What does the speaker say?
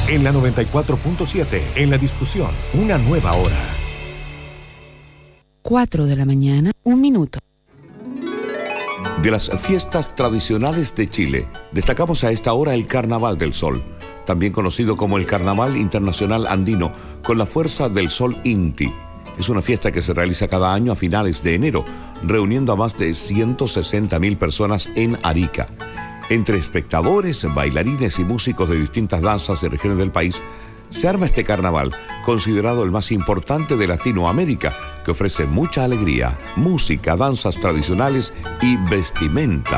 En la 94.7, en la discusión, una nueva hora. 4 de la mañana, 1 minuto. De las fiestas tradicionales de Chile, destacamos a esta hora el Carnaval del Sol, también conocido como el Carnaval Internacional Andino, con la fuerza del Sol Inti. Es una fiesta que se realiza cada año a finales de enero, reuniendo a más de 160.000 personas en Arica. Entre espectadores, bailarines y músicos de distintas danzas y regiones del país, se arma este carnaval, considerado el más importante de Latinoamérica, que ofrece mucha alegría, música, danzas tradicionales y vestimenta